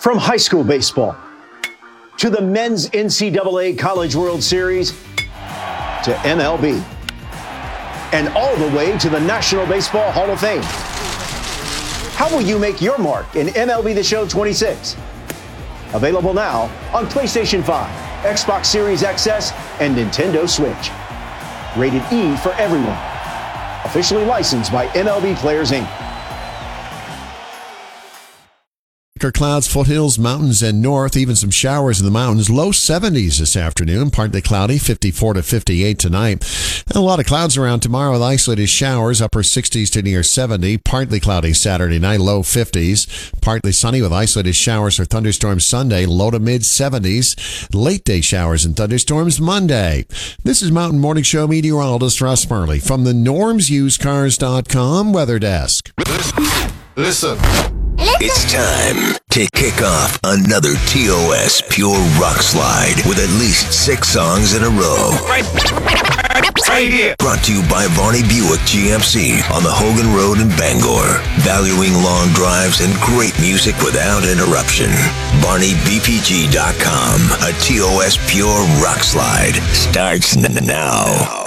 From high school baseball to the men's NCAA College World Series to MLB and all the way to the National Baseball Hall of Fame. How will you make your mark in MLB The Show 26? Available now on PlayStation 5, Xbox Series XS, and Nintendo Switch. Rated E for everyone. Officially licensed by MLB Players, Inc. Clouds, foothills, mountains, and north. Even some showers in the mountains. Low 70s this afternoon. Partly cloudy, 54 to 58 tonight. And a lot of clouds around tomorrow with isolated showers. Upper 60s to near 70. Partly cloudy Saturday night, low 50s. Partly sunny with isolated showers or thunderstorms Sunday, low to mid 70s. Late day showers and thunderstorms Monday. This is Mountain Morning Show meteorologist Russ Murley from the NormsUseCars.com weather desk. Listen. It's time to kick off another TOS Pure Rock Slide with at least 6 songs in a row. Right here. Brought to you by Varney Buick GMC on the Hogan Road in Bangor. Valuing long drives and great music without interruption. BarneyBPG.com. A TOS Pure Rock Slide starts now.